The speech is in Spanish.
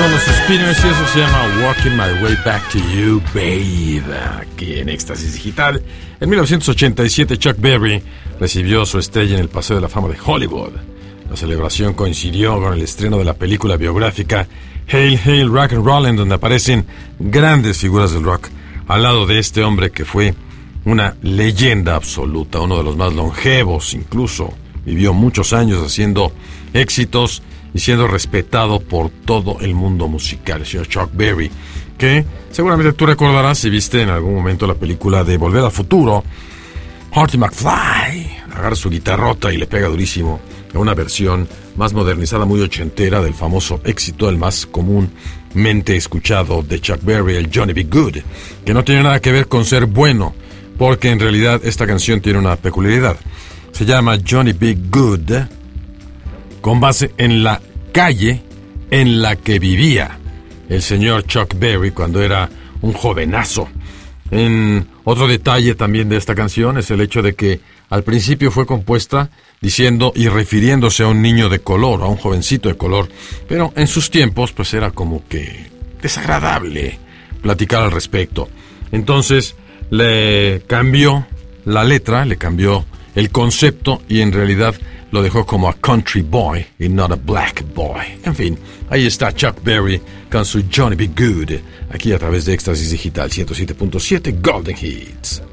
Son los Spinners y eso se llama Walking My Way Back to You, Babe. Aquí en Éxtasis Digital. En 1987, Chuck Berry recibió su estrella en el Paseo de la Fama de Hollywood. La celebración coincidió con el estreno de la película biográfica Hail, Hail, Rock and Roll, en donde aparecen grandes figuras del rock al lado de este hombre que fue una leyenda absoluta, uno de los más longevos incluso. Vivió muchos años haciendo éxitos y siendo respetado por todo el mundo musical, el señor Chuck Berry, que seguramente tú recordarás si viste en algún momento la película de Volver al Futuro. Marty McFly agarra su guitarrota y le pega durísimo a una versión más modernizada, muy ochentera, del famoso éxito, el más comúnmente escuchado de Chuck Berry, el Johnny B. Good, que no tiene nada que ver con ser bueno, porque en realidad esta canción tiene una peculiaridad. Se llama Johnny B. Good, con base en la calle en la que vivía el señor Chuck Berry cuando era un jovenazo. Otro detalle también de esta canción es el hecho de que al principio fue compuesta diciendo y refiriéndose a un niño de color, a un jovencito de color, pero en sus tiempos pues era como que desagradable platicar al respecto. Entonces le cambió la letra, le cambió el concepto y en realidad lo dejó como a country boy y not a black boy. En fin, ahí está Chuck Berry con su Johnny B. Good, aquí a través de Éxtasis Digital 107.7 Golden Hits.